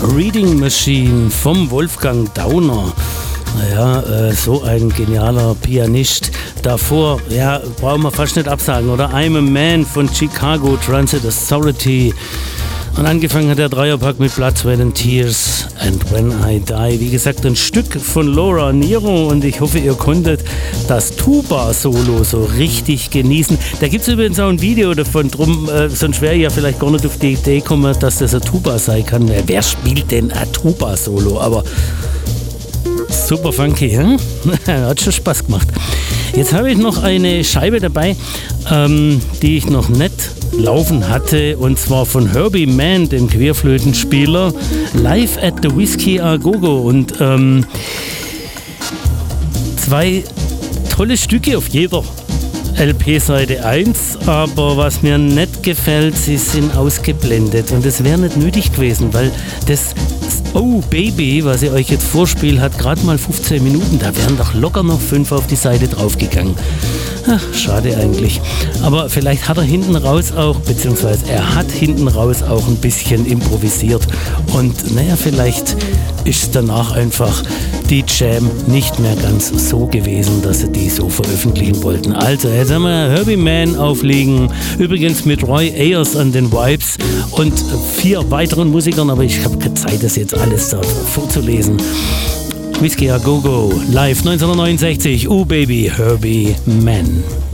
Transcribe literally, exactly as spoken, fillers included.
Reading Machine vom Wolfgang Dauner. Naja, äh, so ein genialer Pianist. Davor, ja, brauchen wir fast nicht absagen, oder? I'm a Man von Chicago Transit Authority. Und angefangen hat der Dreierpack mit Blood, Sweat and Tears and When I Die. Wie gesagt, ein Stück von Laura Nyro und ich hoffe, ihr konntet das Tuba-Solo so richtig genießen. Da gibt es übrigens auch ein Video davon, drum, äh, sonst wäre ich ja vielleicht gar nicht auf die Idee gekommen, dass das ein Tuba sein kann. Wer spielt denn ein Tuba-Solo? Aber super funky, hm? Hat schon Spaß gemacht. Jetzt habe ich noch eine Scheibe dabei, ähm, die ich noch nicht laufen hatte, und zwar von Herbie Mann, dem Querflötenspieler, Live at the Whiskey A Go Go. Und ähm, zwei tolle Stücke auf jeder L P-Seite eins, aber was mir nicht gefällt, sie sind ausgeblendet und das wäre nicht nötig gewesen, weil das Oh Baby, was ich euch jetzt vorspiele, hat gerade mal fünfzehn Minuten, da wären doch locker noch fünf auf die Seite draufgegangen. Ach, schade eigentlich. Aber vielleicht hat er hinten raus auch, beziehungsweise er hat hinten raus auch ein bisschen improvisiert. Und naja, vielleicht ist danach einfach die Jam nicht mehr ganz so gewesen, dass sie die so veröffentlichen wollten. Also, jetzt haben wir Herbie Mann auflegen, übrigens mit Roy Ayers an den Vibes und vier weiteren Musikern, aber ich habe keine Zeit, das jetzt alles da vorzulesen. Whiskey A Go Go, live neunzehnhundertneunundsechzig, Oh Baby, Herbie Mann.